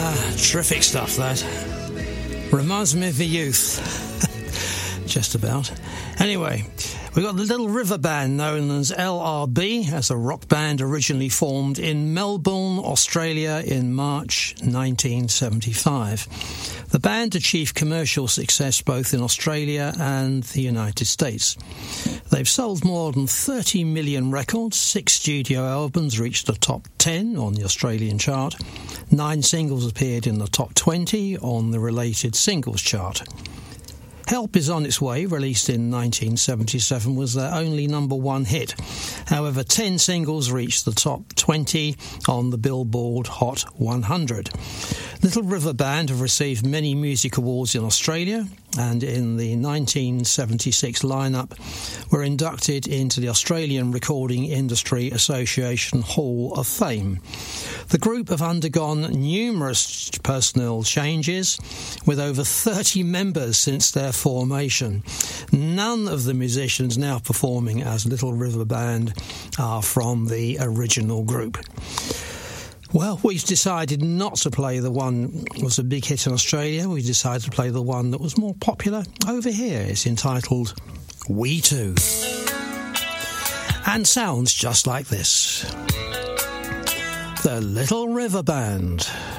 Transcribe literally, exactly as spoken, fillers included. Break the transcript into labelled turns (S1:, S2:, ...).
S1: Terrific stuff, that. Reminds me of the youth. Just about. Anyway, we've got the Little River Band, known as L R B, as a rock band originally formed in Melbourne, Australia in March nineteen seventy-five. The band achieved commercial success both in Australia and the United States. They've sold more than thirty million records, six studio albums reached the top ten on the Australian chart, nine singles appeared in the top twenty on the related singles chart. Help Is On Its Way, released in nineteen seventy-seven, was their only number one hit. However, ten singles reached the top twenty on the Billboard Hot one hundred. Little River Band have received many music awards in Australia, and in the nineteen seventy-six lineup were inducted into the Australian Recording Industry Association Hall of Fame. The group have undergone numerous personnel changes, with over thirty members since their formation. None of the musicians now performing as Little River Band are from the original group. Well, we've decided not to play the one that was a big hit in Australia. We decided to play the one that was more popular over here. It's entitled We Too, and sounds just like this. The Little River Band.